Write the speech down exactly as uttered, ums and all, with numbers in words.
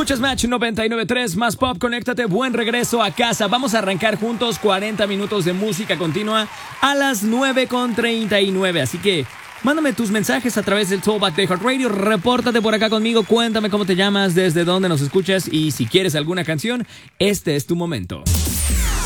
Escuchas Match noventa y nueve punto tres, más pop, conéctate, buen regreso a casa. Vamos a arrancar juntos cuarenta minutos de música continua a las nueve con treinta y nueve. Así que mándame tus mensajes a través del Throwback de iHeartRadio. Repórtate por acá conmigo, cuéntame cómo te llamas, desde dónde nos escuchas y si quieres alguna canción, este es tu momento.